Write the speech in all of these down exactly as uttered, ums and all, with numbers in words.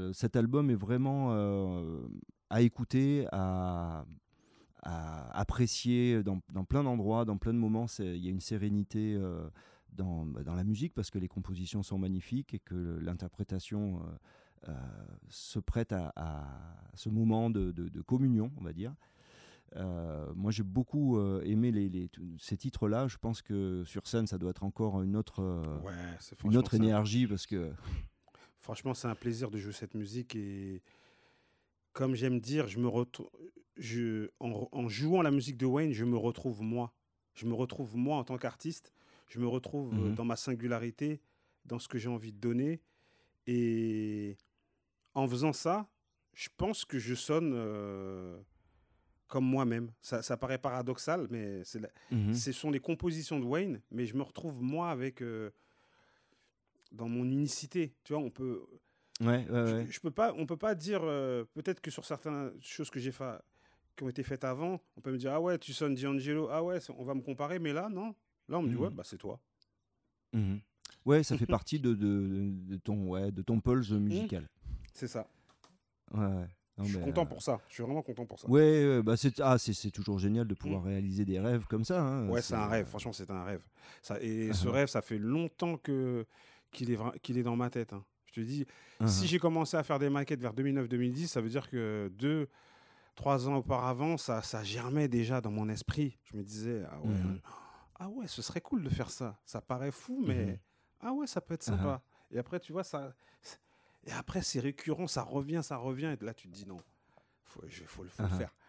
euh, cet album est vraiment euh, à écouter, à, à apprécier dans, dans plein d'endroits, dans plein de moments. C'est- Il y a une sérénité euh, dans, bah, dans la musique parce que les compositions sont magnifiques et que l'interprétation euh, euh, se prête à, à ce moment de, de- de communion, on va dire. Euh, moi, j'ai beaucoup euh, aimé les, les- t- ces titres-là. Je pense que sur scène, ça doit être encore une autre, euh, Ouais, c'est une franchement autre c'est un, énergie parce que. franchement c'est un plaisir de jouer cette musique et comme j'aime dire, je me retrouve, je, en, en jouant la musique de Wayne, je me retrouve moi. Je me retrouve moi en tant qu'artiste. Je me retrouve Mhm. dans ma singularité, dans ce que j'ai envie de donner. Et en faisant ça, je pense que je sonne euh, comme moi-même. Ça, ça paraît paradoxal, mais c'est la- Mhm. ce sont les compositions de Wayne, mais je me retrouve moi avec euh, dans mon unicité. Tu vois, on peut, Ouais, ouais, je, ouais. je peux pas, on peut pas dire euh, peut-être que sur certaines choses que j'ai fait, qui ont été faites avant, on peut me dire ah ouais, tu sonnes D'Angelo, ah ouais, c'est- on va me comparer, mais là non, là on me dit ouais, Mhm. bah c'est toi. Mhm. Ouais, ça fait partie de, de, de ton, ouais, de ton pulse Hmm, musical. c'est ça. Ouais, ouais. Non, Je suis mais, content euh, pour ça. Je suis vraiment content pour ça. ouais, ouais, bah c'est, ah, c'est, c'est toujours génial de Hmm. pouvoir réaliser des rêves comme ça, hein. Ouais, c'est C'est, un euh, rêve. Franchement, c'est un rêve. Ça, et ce uh-huh, rêve, ça fait longtemps que qu'il est vra- qu'il est dans ma tête, hein. Je te dis, si uh-huh, j'ai commencé à faire des maquettes vers deux mille neuf deux mille dix, ça veut dire que deux, trois ans auparavant, ça, ça germait déjà dans mon esprit. Je me disais, ah ouais, mhm, ah ouais, ce serait cool de faire ça. Ça paraît fou, mhm, mais ah ouais, ça peut être uh-huh, sympa. Et après, tu vois, ça. Et après, c'est récurrent, ça revient, ça revient. Et là, tu te dis non, faut, je- faut, le- faut le uh-huh. faire.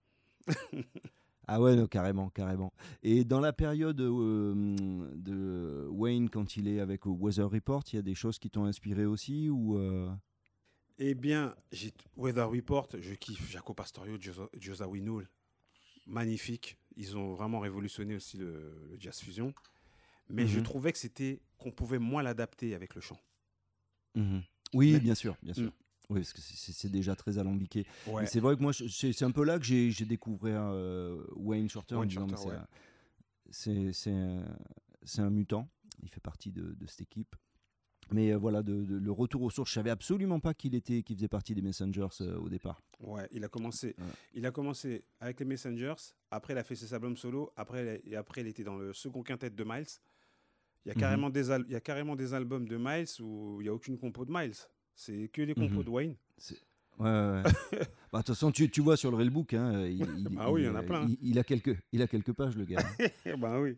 Ah ouais, non, carrément, carrément. Et dans la période euh, de Wayne, quand il est avec Weather Report, il y a des choses qui t'ont inspiré aussi ou euh, Eh bien, j'ai Weather Report, je kiffe. Jaco Pastorio, Josa Josa Winoul, magnifique. Ils ont vraiment révolutionné aussi le, le jazz fusion. Mais je mhm, trouvais que c'était qu'on pouvait moins l'adapter avec le chant. mhm. Oui, Mais bien sûr, bien hmm, sûr. Oui, parce que c'est c'est- c'est déjà très alambiqué. Et ouais, c'est vrai que moi, je- c'est c'est un peu là que j'ai j'ai découvert euh, Wayne Shorter en me Wayne disant, mais Shorter, c'est ouais. un, c'est- c'est un, c'est un mutant. Il fait partie de, de cette équipe. Mais euh, voilà, de, de- le retour aux sources, je savais absolument pas qu'il était, qu'il faisait partie des Messengers euh, au départ. Ouais, il a commencé, Ouais. il a commencé avec les Messengers. Après, il a fait ses albums solo. Après, et après, il était dans le second quintet de Miles. Il y a Mhm. carrément des, al- il y a carrément des albums de Miles où il n'y a aucune compo de Miles. C'est que les compos Mhm. de Wayne. C'est- Ouais, ouais, ouais. Bah, de toute façon, tu, tu vois sur le Railbook, hein, il, il, Bah il, oui, il y en a est- plein. il- il a quelques, il a quelques pages, le gars, hein. Bah oui.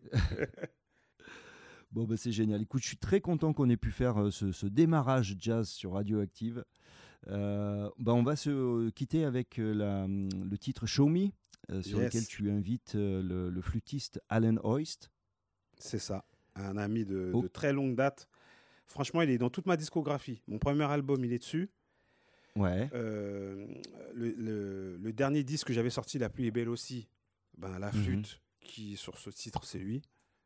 Bon, bah, c'est génial. Écoute, je suis très content qu'on ait pu faire euh, ce, ce démarrage jazz sur Radioactive. Euh, bah, on va se euh, quitter avec euh, la, hum, le titre Show Me, euh, sur lequel Yes, tu invites euh, le, le flûtiste Alan Hoist. c'est ça. Un ami de, Oh, de très longue date. Franchement, il est dans toute ma discographie. Mon premier album, il est dessus. ouais. Euh, le, le- le dernier disque que j'avais sorti, La pluie est belle aussi, ben, la Mhm. flûte qui sur ce titre, c'est lui.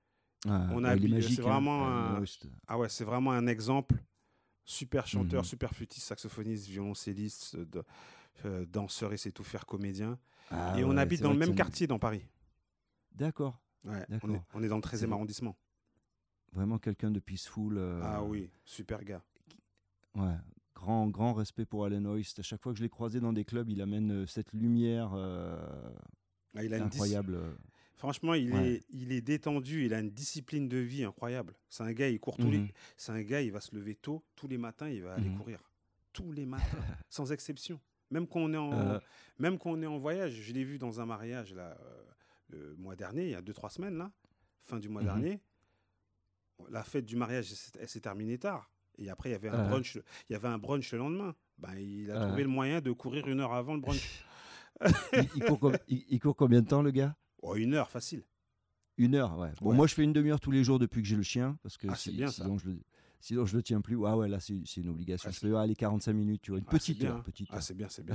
Ah, On a, bah, il est habi- c'est magique, hein, vraiment Alan un, Hoist. ah ouais, c'est vraiment un exemple. Super chanteur, Mhm. super flûtiste, saxophoniste, violoncelliste, de- euh, danseur et sait tout faire, comédien. Ah Et on ouais, habite c'est dans vrai le que c'est même un... quartier dans Paris. D'accord, Ouais, on est, d'accord. on est dans le C'est treizième v- arrondissement. vraiment quelqu'un de peaceful. Ah euh, oui, super gars. Ouais, grand, grand respect pour Alan Hoist. À chaque fois que je l'ai croisé dans des clubs, il amène euh, cette lumière euh, Ah, il a une dis- incroyable. euh, Franchement, il Ouais. est, il est détendu, il a une discipline de vie incroyable. C'est un gars, il court tous les... Mhm, C'est un gars, il va se lever tôt, tous les matins, il va aller mhm. courir. Tous les matins, sans exception. Même quand on est en, Euh, même quand on est en voyage, je l'ai vu dans un mariage là, euh, le mois dernier, il y a deux, trois semaines, là, fin du mois mhm. dernier. La fête du mariage, elle s'est elle s'est terminée tard. Et après, il y avait un Euh, brunch, il y avait un brunch le lendemain. Ben, il a euh. trouvé le moyen de courir une heure avant le brunch. Il, il court com- il- il court combien de temps, le gars? Oh, une heure, facile. Une heure, ouais. Bon, Ouais. moi, je fais une demi-heure tous les jours depuis que j'ai le chien, parce que Ah, c'est si, bien ça. sinon, je le, sinon je le tiens plus. Ah ouais, là, c'est c'est une Ah, obligation. Je c'est fais, allez, quarante-cinq minutes, tu vois, une ah, c'est petite bien, heure, hein. petite Ah, heure. c'est bien, c'est bien.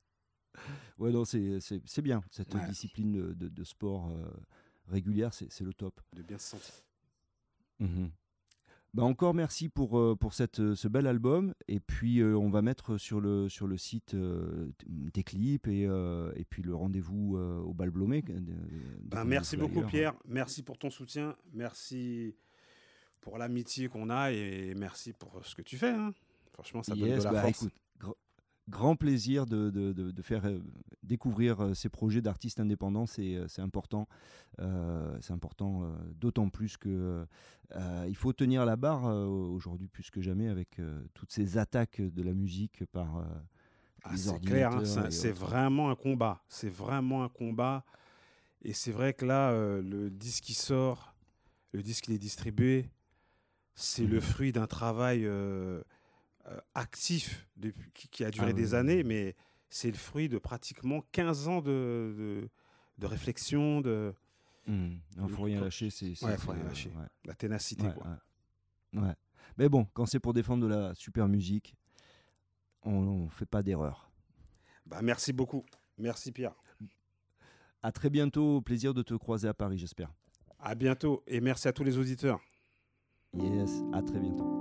Ouais, non, c'est c'est- c'est bien. Cette Ouais, discipline de, de- de sport euh, régulière, c'est c'est le top. de bien se sentir. Mhm. Bah encore merci pour, euh, pour cette, euh, ce bel album. Et puis, euh, on va mettre sur le, sur le site euh, t- tes clips et, euh, et puis le rendez-vous euh, au Bal Blomé, euh, dès Ben, qu'on a le merci beaucoup, flyer. Pierre. Merci pour ton soutien. Merci pour l'amitié qu'on a et merci pour ce que tu fais, hein. Franchement, ça donne de Yes, la bah force. écoute, gr- grand plaisir de, de, de, de faire euh, découvrir euh, ces projets d'artistes indépendants. C'est, euh, c'est important. Euh, c'est important euh, d'autant plus que euh, il faut tenir la barre euh, aujourd'hui plus que jamais avec euh, toutes ces attaques de la musique par euh, Ah, les c'est clair, hein, ordinateurs c'est et c'est autres. vraiment un combat. C'est vraiment un combat. Et c'est vrai que là, euh, le disque qui sort, le disque qui est distribué, c'est le Mhm. fruit d'un travail euh, euh, actif depuis, qui, qui a Ah duré oui, des oui, années, oui. mais c'est le fruit de pratiquement quinze ans de, de, de réflexion. De... Mhm. Non, faut rien lâcher, c'est, c'est, Ouais, faut c'est, rien euh, lâcher. ouais, La ténacité, ouais, quoi. ouais, ouais. Mais bon, quand c'est pour défendre de la super musique, on ne fait pas d'erreur. Bah, merci beaucoup. Merci, Pierre. À très bientôt, au plaisir de te croiser à Paris, j'espère. À bientôt et merci à tous les auditeurs. Yes, à très bientôt.